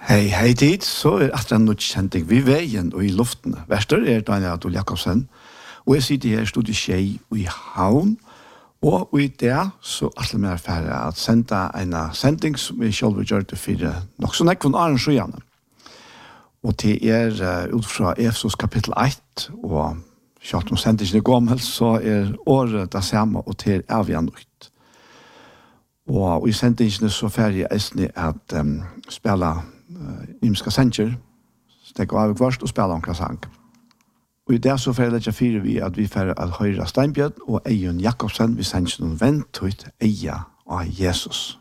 Hei tid, så at det noe kjent vi veien og i luften. Verster Daniel Adol Jakobsen, og jeg sitter her i studiet Skjei og i Havn, og i det så at vi ferdig at sende en sending som vi selv gjør det for nok så nekk von Arne Sjøjane. Og til ut fra Efesos kapittel 1, og selv om sendingen gammel, så året det samme, og til vi nytt. Og i sendingen så ferdig jeg at spille imska sanger, stekk av kvart og spela onkla sang. Og i det så fyrir jeg fire vi at vi fyrir at høyra Steinbjørn og Eion Jakobsen vi sanger noen vent ut eia av Jesus.